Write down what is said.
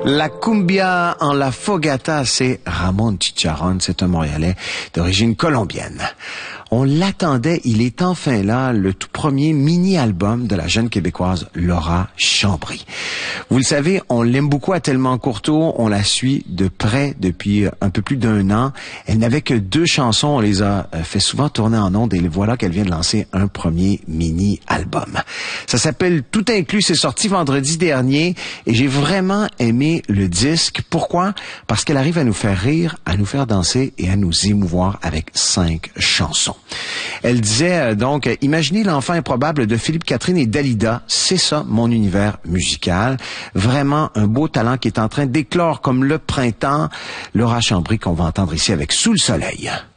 La cumbia en la fogata, c'est Ramon Chicharrón, c'est un Montréalais d'origine colombienne. On l'attendait, il est enfin là, le tout premier mini-album de la jeune Québécoise Laura Chambry. Vous le savez, on l'aime beaucoup à Tellement Courteau, on la suit de près depuis un peu plus d'1 an. Elle n'avait que 2 chansons, on les a fait souvent tourner en ondes et voilà qu'elle vient de lancer un premier mini-album. Ça s'appelle Tout inclus, c'est sorti vendredi dernier et j'ai vraiment aimé le disque. Pourquoi? Parce qu'elle arrive à nous faire rire, à nous faire danser et à nous émouvoir avec 5 chansons. Elle disait donc, imaginez l'enfant improbable de Philippe Catherine et Dalida, c'est ça mon univers musical. Vraiment un beau talent qui est en train d'éclore comme le printemps. Laura Chambry qu'on va entendre ici avec Sous le soleil.